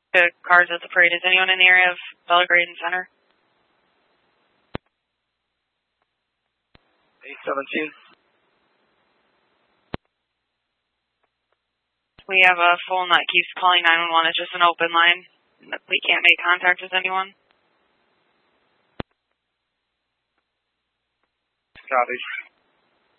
The cars at the parade. Is anyone in the area of Belgrade and Center? 817. We have a phone that keeps calling 911. It's just an open line. We can't make contact with anyone. Copy.